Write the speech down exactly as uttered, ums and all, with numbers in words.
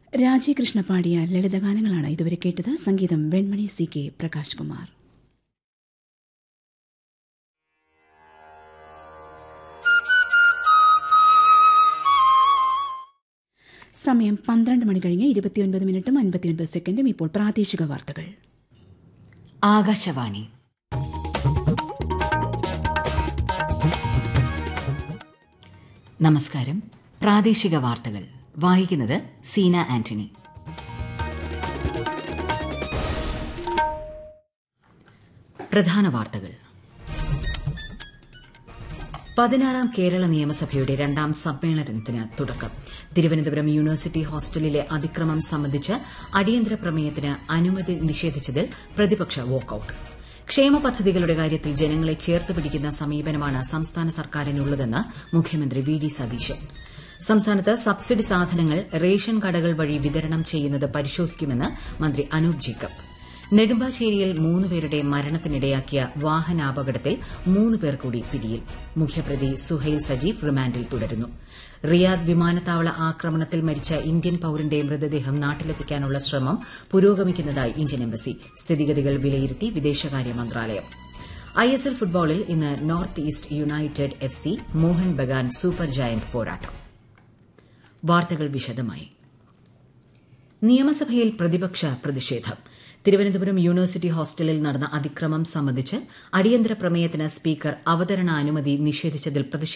രാജീകൃഷ്ണ പാടിയ ലളിതഗാനങ്ങളാണ് ഇതുവരെ കേട്ടത്. സംഗീതം വെൺമണി സി കെ പ്രകാശ് കുമാർ. സമയം പന്ത്രണ്ട് മണി കഴിഞ്ഞ് ഇരുപത്തിയൊൻപത് മിനിറ്റും അൻപത്തിയൊൻപത് സെക്കൻഡും. ഇപ്പോൾ പ്രാദേശിക വാർത്തകൾ. ആകാശവാണി. നമസ്കാരം. പ്രാദേശിക വാർത്തകൾ വായിക്കുന്നത് സീന ആന്റണി. പ്രധാന വാർത്തകൾ. പതിനാറാം കേരള നിയമസഭയുടെ രണ്ടാം സമ്മേളനത്തിന് തുടക്കം. തിരുവനന്തപുരം യൂണിവേഴ്സിറ്റി ഹോസ്റ്റലിലെ അതിക്രമം സംബന്ധിച്ച് അടിയന്തര പ്രമേയത്തിന് അനുമതി നിഷേധിച്ചതിൽ പ്രതിപക്ഷ വാക്കൌട്ട്. ക്ഷേമ പദ്ധതികളുടെ കാര്യത്തിൽ ജനങ്ങളെ ചേർത്ത് പിടിക്കുന്ന സമീപനമാണ് സംസ്ഥാന സർക്കാരിനുള്ളതെന്ന് മുഖ്യമന്ത്രി വി ഡി സതീശൻ. സംസ്ഥാനത്ത് സബ്സിഡി സാധനങ്ങൾ റേഷൻ കടകൾ വഴി വിതരണം ചെയ്യുന്നത് പരിശോധിക്കുമെന്ന് മന്ത്രി അനൂപ് ജേക്കബ്. നെടുമ്പാശ്ശേരിയിൽ മൂന്നുപേരുടെ മരണത്തിനിടയാക്കിയ വാഹനാപകടത്തിൽ മൂന്ന് പേർ കൂടി പിടിയിൽ. മുഖ്യപ്രതി സുഹൈൽ സജീവ് റിമാൻഡിൽ തുടരുന്നു. റിയാദ് വിമാനത്താവള ആക്രമണത്തിൽ മരിച്ച ഇന്ത്യൻ പൌരന്റെ മൃതദേഹം നാട്ടിലെത്തിക്കാനുള്ള ശ്രമം പുരോഗമിക്കുന്നതായി ഇന്ത്യൻ എംബസി. സ്ഥിതിഗതികൾ വിലയിരുത്തി വിദേശകാര്യ മന്ത്രാലയം. ഐ എസ് എൽ ഫുട്ബോളിൽ ഇന്ന് north east United F C Mohan Bagan super giant പോരാട്ടം. വാർത്തകൾ വിശദമായി. നിയമസഭയിൽ പ്രതിപക്ഷ പ്രതിഷേധം. തിരുവനന്തപുരം യൂണിവേഴ്സിറ്റി ഹോസ്റ്റലിൽ നടന്ന അതിക്രമം സംബന്ധിച്ച് അടിയന്തര പ്രമേയത്തിന് സ്പീക്കർ അവതരണാനുമതി നിഷേധിച്ചതിൽ പ്രതിഷേധിച്ച്